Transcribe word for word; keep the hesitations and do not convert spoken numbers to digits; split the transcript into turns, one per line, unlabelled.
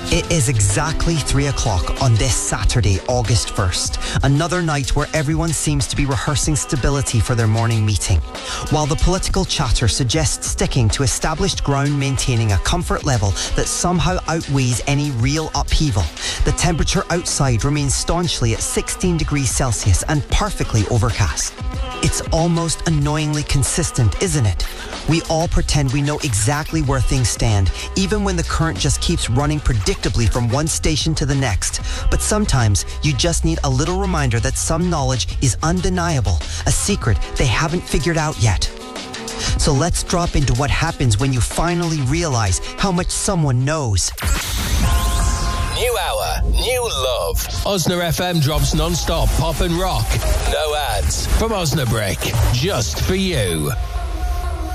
It is exactly three o'clock on this Saturday, August first. Another night where everyone seems to be rehearsing stability for their morning meeting. While the political chatter suggests sticking to established ground, maintaining a comfort level that somehow outweighs any real upheaval, the temperature outside remains staunchly at sixteen degrees Celsius and perfectly overcast. It's almost annoyingly consistent, isn't it? We all pretend we know exactly where things stand, even when the current just keeps running predictably from one station to the next. But sometimes you just need a little reminder that some knowledge is undeniable, a secret they haven't figured out yet. So let's drop into what happens when you finally realize how much someone knows.
New hour, new love. Osna F M drops non-stop pop and rock. No ads from Osnabrick, just for you.